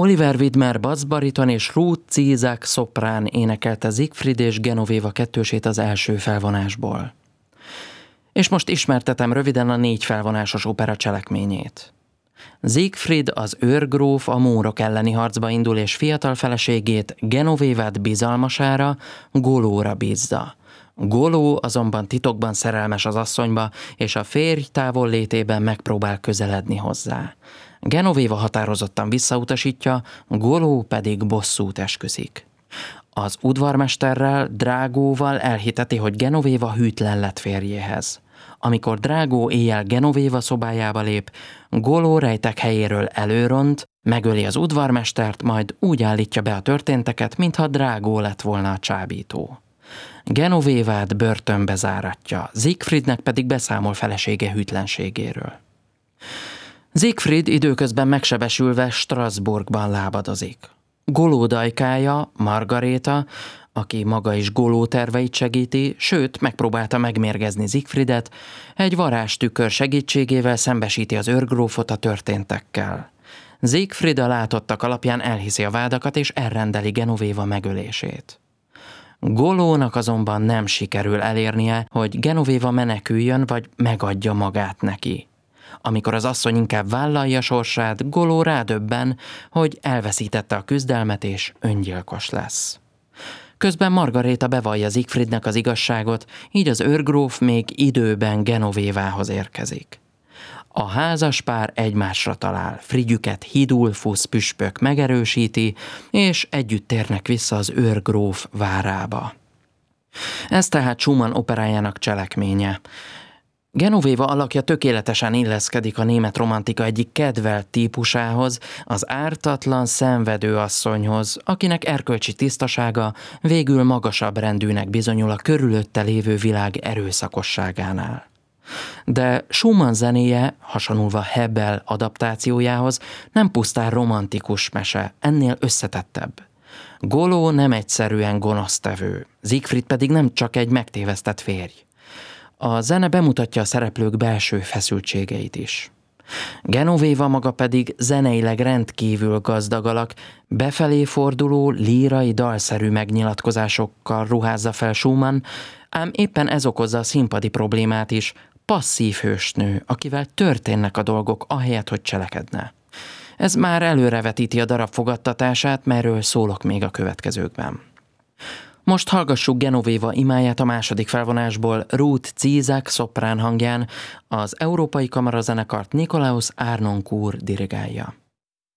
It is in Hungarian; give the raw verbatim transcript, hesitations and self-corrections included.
Oliver Widmer basszbariton és Ruth Zizak szoprán énekelte Siegfried és Genoveva kettősét az első felvonásból. És most ismertetem röviden a négy felvonásos opera cselekményét. Siegfried, az őrgróf a mórok elleni harcba indul, és fiatal feleségét, Genovévát bizalmasára, Golóra bízza. Goló azonban titokban szerelmes az asszonyba, és a férj távollétében megpróbál közeledni hozzá. Genovéva határozottan visszautasítja, Goló pedig bosszút esküszik. Az udvarmesterrel, Drágóval elhiteti, hogy Genovéva hűtlen lett férjéhez. Amikor Drágó éjjel Genovéva szobájába lép, Goló rejtek helyéről előront, megöli az udvarmestert, majd úgy állítja be a történteket, mintha Drágó lett volna a csábító. Genovévát börtönbe záratja, Siegfriednek pedig beszámol felesége hűtlenségéről. Siegfried időközben megsebesülve Strasbourgban lábadozik. Goló dajkája, Margaréta, aki maga is Goló terveit segíti, sőt, megpróbálta megmérgezni Siegfriedet, egy varázstükör segítségével szembesíti az őrgrófot a történtekkel. Siegfried a látottak alapján elhiszi a vádakat és elrendeli Genovéva megölését. Golónak azonban nem sikerül elérnie, hogy Genovéva meneküljön vagy megadja magát neki. Amikor az asszony inkább vállalja sorsát, Goló rádöbben, hogy elveszítette a küzdelmet és öngyilkos lesz. Közben Margaréta bevallja Siegfriednek az igazságot, így az őrgróf még időben Genovévához érkezik. A házas pár egymásra talál, Frigyüket Hidulfusz püspök megerősíti, és együtt térnek vissza az őrgróf várába. Ez tehát Schumann operájának cselekménye. Genovéva alakja tökéletesen illeszkedik a német romantika egyik kedvelt típusához, az ártatlan, szenvedő asszonyhoz, akinek erkölcsi tisztasága végül magasabb rendűnek bizonyul a körülötte lévő világ erőszakosságánál. De Schumann zenéje, hasonlulva Hebel adaptációjához, nem pusztán romantikus mese, ennél összetettebb. Goló nem egyszerűen gonosztevő, Siegfried pedig nem csak egy megtévesztett férj. A zene bemutatja a szereplők belső feszültségeit is. Genovéva maga pedig zeneileg rendkívül gazdag alak, befelé forduló, lírai, dalszerű megnyilatkozásokkal ruházza fel Schumann, ám éppen ez okozza a színpadi problémát is, passzív hősnő, akivel történnek a dolgok, ahelyett, hogy cselekedne. Ez már előrevetíti a darab fogadtatását, melyről szólok még a következőkben. Most hallgassuk Genovéva imáját a második felvonásból Ruth Zizak szoprán hangján, az Európai Kamarazenekart Nikolaus Harnoncourt dirigálja.